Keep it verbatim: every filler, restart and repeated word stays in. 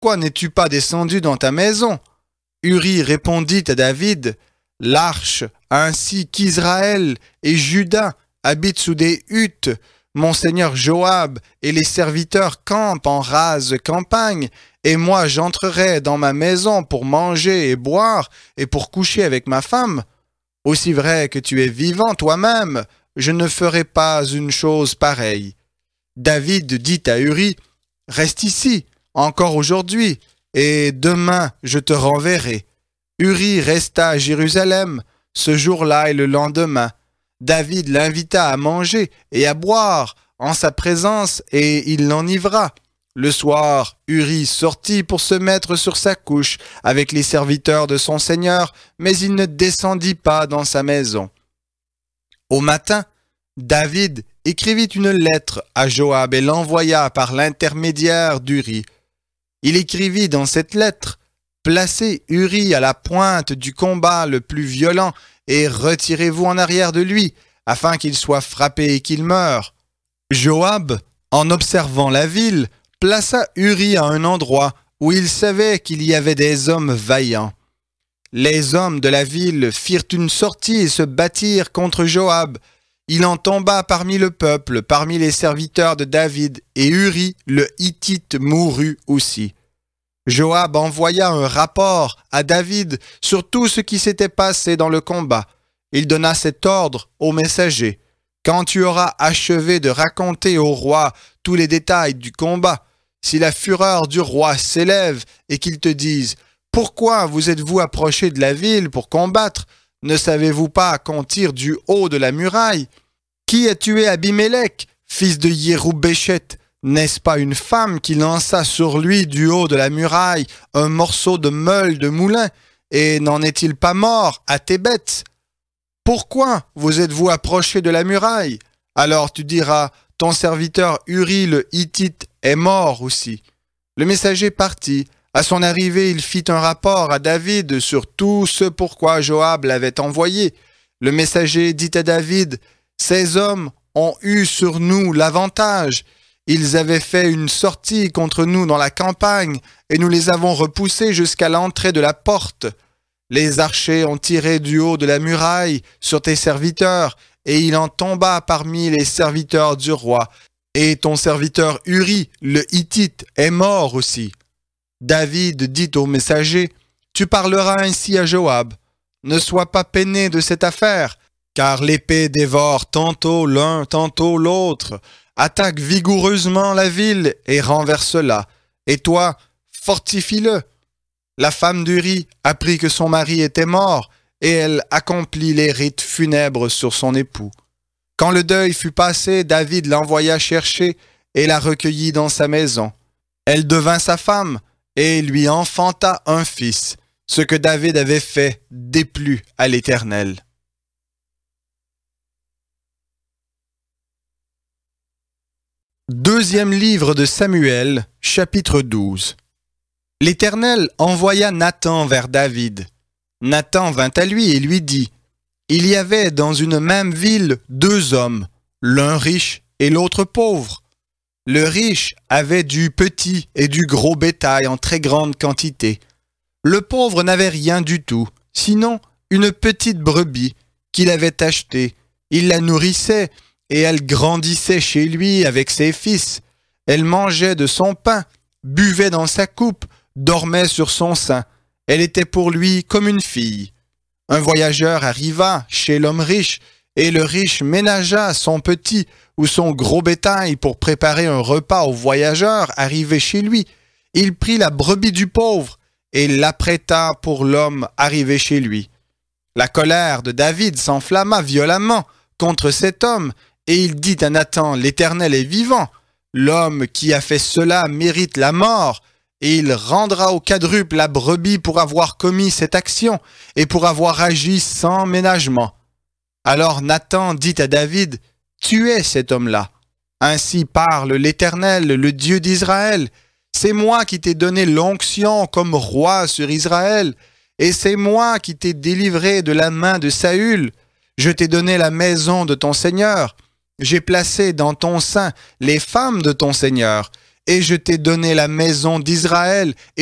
pourquoi n'es-tu pas descendu dans ta maison? Uri répondit à David, l'arche, ainsi qu'Israël et Juda habitent sous des huttes. Mon seigneur Joab et les serviteurs campent en rase campagne, et moi j'entrerai dans ma maison pour manger et boire et pour coucher avec ma femme. Aussi vrai que tu es vivant toi-même, je ne ferai pas une chose pareille. David dit à Uri, reste ici, encore aujourd'hui, et demain je te renverrai. Uri resta à Jérusalem, ce jour-là et le lendemain. David l'invita à manger et à boire en sa présence, et il l'enivra. Le soir, Uri sortit pour se mettre sur sa couche avec les serviteurs de son seigneur, mais il ne descendit pas dans sa maison. Au matin, David écrivit une lettre à Joab et l'envoya par l'intermédiaire d'Uri. Il écrivit dans cette lettre « Placez Uri à la pointe du combat le plus violent et retirez-vous en arrière de lui, afin qu'il soit frappé et qu'il meure. » Joab, en observant la ville, plaça Uri à un endroit où il savait qu'il y avait des hommes vaillants. Les hommes de la ville firent une sortie et se battirent contre Joab. Il en tomba parmi le peuple, parmi les serviteurs de David, et Uri, le Hittite, mourut aussi. Joab envoya un rapport à David sur tout ce qui s'était passé dans le combat. Il donna cet ordre au messager. « Quand tu auras achevé de raconter au roi tous les détails du combat, si la fureur du roi s'élève et qu'il te dise « Pourquoi vous êtes-vous approché de la ville pour combattre? Ne savez-vous pas qu'on tire du haut de la muraille? Qui a tué Abimélec, fils de Yérub-Béchet? N'est-ce pas une femme qui lança sur lui du haut de la muraille un morceau de meule de moulin? Et n'en est-il pas mort à Thébet? Pourquoi vous êtes-vous approché de la muraille? Alors tu diras, ton serviteur Uri le Hittite est mort aussi. » Le messager partit. À son arrivée, il fit un rapport à David sur tout ce pourquoi Joab l'avait envoyé. Le messager dit à David, « Ces hommes ont eu sur nous l'avantage. Ils avaient fait une sortie contre nous dans la campagne, et nous les avons repoussés jusqu'à l'entrée de la porte. Les archers ont tiré du haut de la muraille sur tes serviteurs, et il en tomba parmi les serviteurs du roi. Et ton serviteur Uri, le Hittite, est mort aussi. » David dit au messager, « Tu parleras ainsi à Joab. Ne sois pas peiné de cette affaire, car l'épée dévore tantôt l'un, tantôt l'autre. Attaque vigoureusement la ville et renverse-la. Et toi, fortifie-le. » La femme d'Uri apprit que son mari était mort, et elle accomplit les rites funèbres sur son époux. Quand le deuil fut passé, David l'envoya chercher et la recueillit dans sa maison. Elle devint sa femme et lui enfanta un fils. Ce que David avait fait déplut à l'Éternel. Deuxième livre de Samuel, chapitre douze. L'Éternel envoya Nathan vers David. Nathan vint à lui et lui dit, « Il y avait dans une même ville deux hommes, l'un riche et l'autre pauvre. Le riche avait du petit et du gros bétail en très grande quantité. Le pauvre n'avait rien du tout, sinon une petite brebis qu'il avait achetée. Il la nourrissait et elle grandissait chez lui avec ses fils. Elle mangeait de son pain, buvait dans sa coupe, dormait sur son sein. Elle était pour lui comme une fille. Un voyageur arriva chez l'homme riche, et le riche ménagea son petit ou son gros bétail pour préparer un repas au voyageur arrivé chez lui. Il prit la brebis du pauvre et l'apprêta pour l'homme arrivé chez lui. La colère de David s'enflamma violemment contre cet homme, et il dit à Nathan, « L'Éternel est vivant. L'homme qui a fait cela mérite la mort. Et il rendra au quadruple la brebis pour avoir commis cette action et pour avoir agi sans ménagement. » Alors Nathan dit à David, « Tuez cet homme-là. Ainsi parle l'Éternel, le Dieu d'Israël. C'est moi qui t'ai donné l'onction comme roi sur Israël, et c'est moi qui t'ai délivré de la main de Saül. Je t'ai donné la maison de ton Seigneur. J'ai placé dans ton sein les femmes de ton Seigneur. et je t'ai donné la maison d'Israël.